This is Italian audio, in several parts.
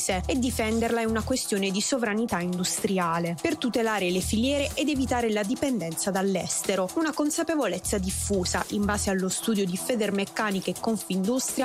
paese e difenderla è una questione di sovranità industriale, per tutelare le filiere ed evitare la dipendenza dall'estero. Una consapevolezza diffusa. In base allo studio di Federmeccanica e Confindustria,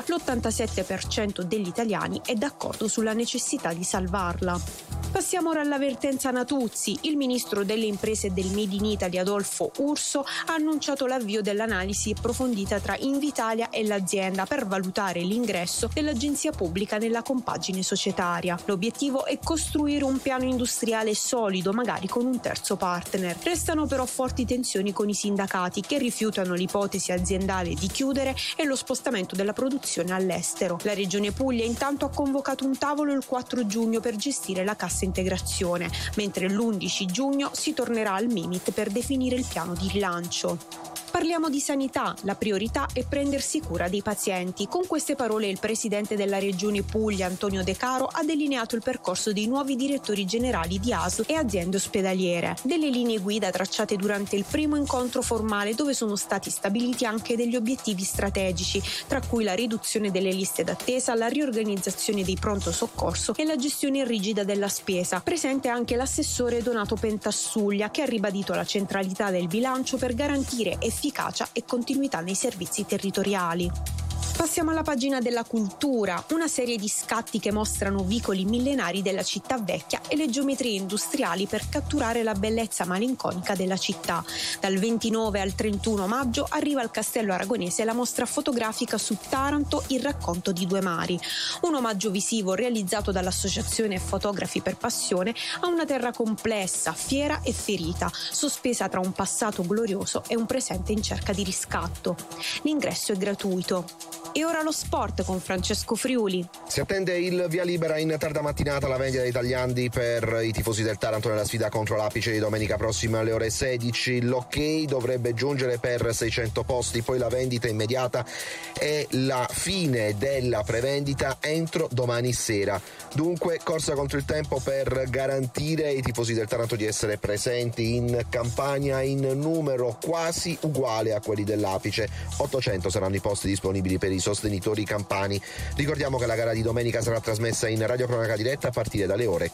l'87% degli italiani è d'accordo sulla necessità di salvarla. Passiamo ora all'avvertenza Natuzzi. Il ministro delle imprese e del Made in Italy, Adolfo Urso, ha annunciato l'avvio dell'analisi approfondita tra Invitalia e l'azienda per valutare l'ingresso dell'agenzia pubblica nella compagine societaria. L'obiettivo è costruire un piano industriale solido, magari con un terzo partner. Restano però forti tensioni con i sindacati, che rifiutano l'ipotesi aziendale di chiudere e lo spostamento della produzione all'estero. La Regione Puglia intanto ha convocato un tavolo il 4 giugno per gestire la cassa integrazione, mentre l'11 giugno si tornerà al Mimit per definire il piano di rilancio. Parliamo di sanità, la priorità è prendersi cura dei pazienti. Con queste parole il presidente della Regione Puglia, Antonio De Caro, ha delineato il percorso dei nuovi direttori generali di ASL e aziende ospedaliere. Delle linee guida tracciate durante il primo incontro formale, dove sono stati stabiliti anche degli obiettivi strategici, tra cui la riduzione delle liste d'attesa, la riorganizzazione dei pronto soccorso e la gestione rigida della spesa. Presente anche l'assessore Donato Pentassuglia, che ha ribadito la centralità del bilancio per garantire efficacia e continuità nei servizi territoriali. Passiamo alla pagina della cultura, una serie di scatti che mostrano vicoli millenari della città vecchia e le geometrie industriali per catturare la bellezza malinconica della città. Dal 29 al 31 maggio arriva al Castello Aragonese la mostra fotografica su Taranto, il racconto di due mari, un omaggio visivo realizzato dall'Associazione Fotografi per Passione a una terra complessa, fiera e ferita, sospesa tra un passato glorioso e un presente in cerca di riscatto. L'ingresso è gratuito. E ora lo sport con Francesco Friuli. Si attende il via libera in tarda mattinata alla vendita dei tagliandi per i tifosi del Taranto nella sfida contro l'Apice di domenica prossima alle ore 16. L'ok dovrebbe giungere per 600 posti, poi la vendita immediata e la fine della prevendita entro domani sera. Dunque corsa contro il tempo per garantire ai tifosi del Taranto di essere presenti in campagna in numero quasi uguale a quelli dell'Apice. 800 saranno i posti disponibili per i sostenitori campani. Ricordiamo che la gara di domenica sarà trasmessa in radiocronaca diretta a partire dalle ore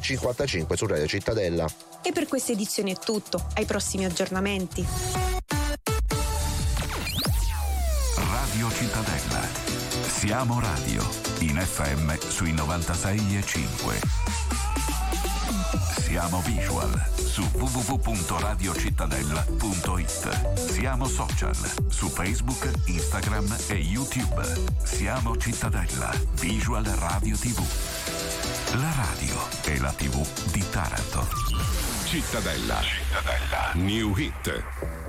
15:55 su Radio Cittadella. E per questa edizione è tutto. Ai prossimi aggiornamenti. Radio Cittadella. Siamo radio in FM sui 96.5. Siamo visual su www.radiocittadella.it. Siamo social su Facebook, Instagram e YouTube. Siamo Cittadella Visual Radio TV. La radio e la TV di Taranto. Cittadella. New Hit.